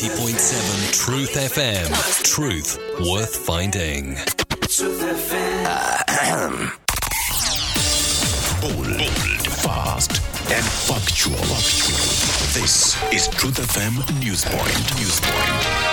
90.7 Truth FM. Truth worth finding. Truth FM. Bold, fast, and factual. This is Truth FM Newspoint.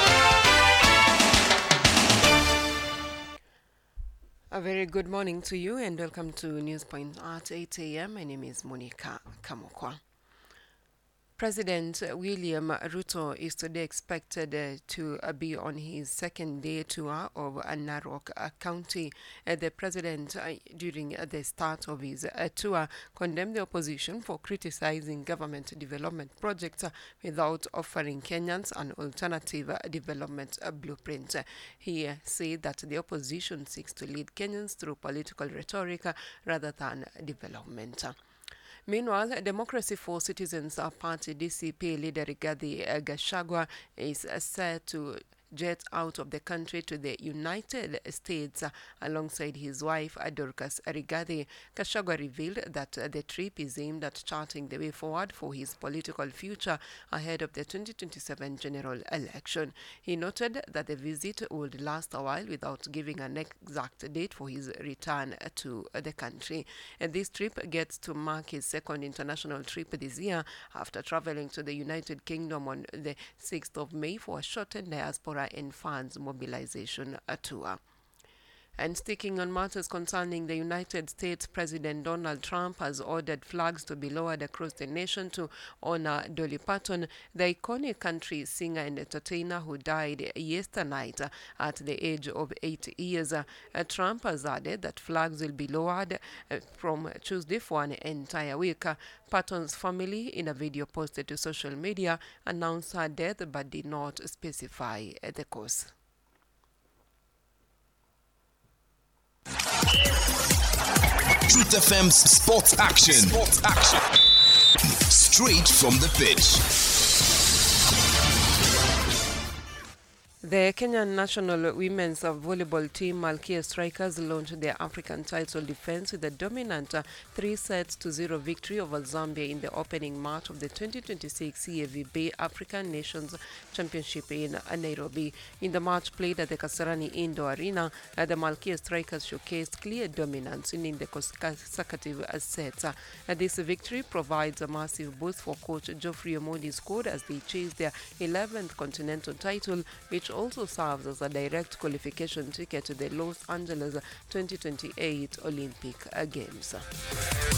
A very good morning to you and welcome to Newspoint at 8 a.m. My name is Monica Kamukwa. President William Ruto is today expected to be on his second day tour of Narok County. The president, during the start of his tour, condemned the opposition for criticizing government development projects without offering Kenyans an alternative development blueprint. He said that the opposition seeks to lead Kenyans through political rhetoric rather than development. Meanwhile, Democracy for Citizens Party DCP leader Rigathi Gachagua is set to jet out of the country to the United States alongside his wife Dorcas Rigathi. Gachagua revealed that the trip is aimed at charting the way forward for his political future ahead of the 2027 general election. He noted that the visit would last a while without giving an exact date for his return to the country. And this trip gets to mark his second international trip this year after traveling to the United Kingdom on the 6th of May for a shortened diaspora and funds mobilization tour. And sticking on matters concerning the United States, President Donald Trump has ordered flags to be lowered across the nation to honor Dolly Parton, the iconic country singer and entertainer who died yesterday night at the age of 80 years. Trump has added that flags will be lowered from Tuesday for an entire week. Parton's family, in a video posted to social media, announced her death but did not specify the cause. Truth FM's Sports Action. Straight from the pitch. The Kenyan national women's volleyball team Malkia Strikers launched their African title defense with a dominant 3-0 victory over Zambia in the opening match of the 2026 CAV Bay African Nations Championship in Nairobi. In the match played at the Kasarani Indoor Arena, the Malkia Strikers showcased clear dominance in the consecutive sets. This victory provides a massive boost for coach Geoffrey Omondi squad as they chase their 11th continental title, which also serves as a direct qualification ticket to the Los Angeles 2028 Olympic Games.